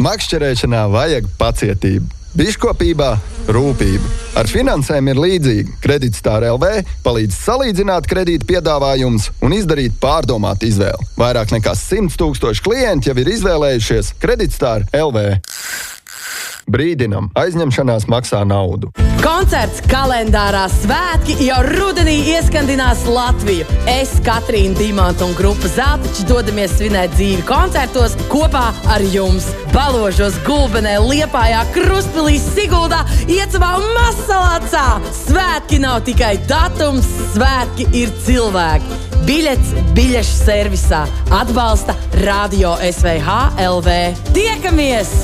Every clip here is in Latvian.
Makšķerēšanā vajag pacietību, biškopībā rūpību. Ar finansēm ir līdzīgi. Kreditstar LV palīdz salīdzināt kredīta piedāvājumus un izdarīt pārdomātu izvēli. Vairāk nekā 100 000 klienti jau ir izvēlējušies Kreditstar LV. Brīdinam, aizņemšanās maksā naudu. Koncerts kalendārā svētki jau rudenī ieskandinās Latviju. Es, Katrīna Dimanta un grupa Zeltiķi dodamies svinēt dzīvi koncertos kopā ar jums. Baložos, Gulbenē, Liepājā, Krustpilī, Siguldā, Iecavā un Mazsalacā. Svētki nav tikai datums, svētki ir cilvēki. Biļets biļešu servisā. Atbalsta Radio SVH LV. Tiekamies!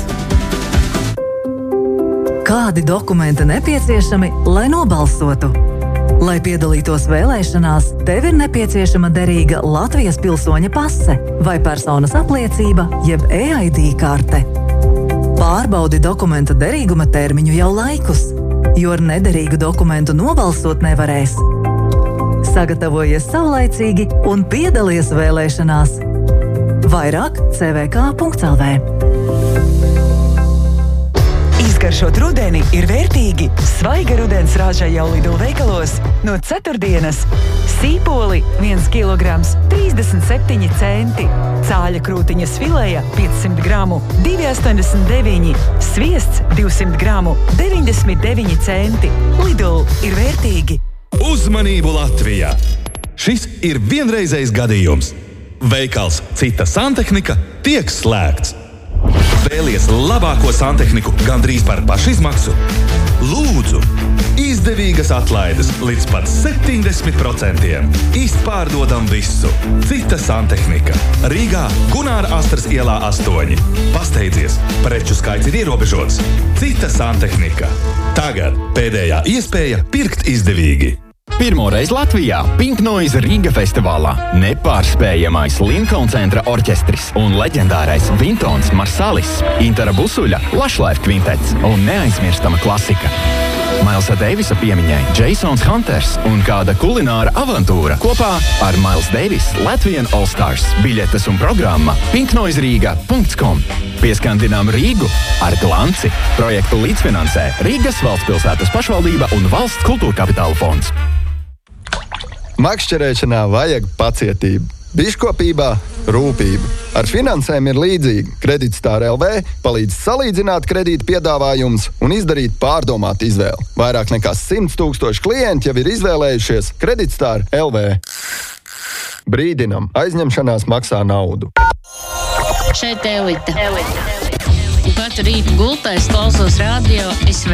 Kādi dokumenti nepieciešami, lai nobalsotu? Lai piedalītos vēlēšanās, tev ir nepieciešama derīga Latvijas pilsoņa pase vai personas apliecība, jeb e-ID karte. Pārbaudi dokumenta derīguma termiņu jau laikus, jo ar nederīgu dokumentu nobalsot nevarēs. Sagatavojies saulaicīgi un piedalies vēlēšanās. Vairāk cvk.lv. Izgaršot rudeni ir vērtīgi. Svaiga rudens rāža jau Lidl veikalos no ceturtdienas. Sīpoli 1 kilograms 37 centi. Cāļa krūtiņas fileja 500 gramu 2,89. Sviests 200 gramu 99 centi. Lidl ir vērtīgi. Uzmanību Latvijā! Šis ir vienreizējs gadījums. Veikals Cita santehnika tiek slēgts. Vēlies labāko santehniku gandrīz par pašizmaksu? Lūdzu! Izdevīgas atlaides līdz pat 70%. Izpārdodam visu. Cita santehnika. Rīgā Gunāra Astras ielā 8. Pasteidzies! Preču skaits ir ierobežots. Cita santehnika. Tagad pēdējā iespēja pirkt izdevīgi. Pirmoreiz Latvijā Pink Noise Riga festivālā nepārspējamais Lincoln centra orķestris un leģendārais Vintons Marsalis, Intara Busuļa, Lushlife kvintets un neaizmirstama klasika. Mailsa Deivisa piemiņai Jasons Hunters un kāda kulināra avantūra kopā ar Miles Davis Latvian All Stars. Biļetes un programma pinknoiseriga.com. Pieskandinām Rīgu ar glanci. Projektu līdzfinansē Rīgas valstspilsētas pašvaldība un Valsts kultūra kapitāla fonds. Makšķerēšanā vajag pacietību, biškopībā rūpību. Ar finansēm ir līdzīgi. Kreditstar LV palīdz salīdzināt kredīta piedāvājumus un izdarīt pārdomātu izvēli. Vairāk nekā 100 000 klienti jau ir izvēlējušies Kreditstar LV. Brīdinam, aizņemšanās maksā naudu. Šeit Elita. Katru rītu gultā es klausos radio SV.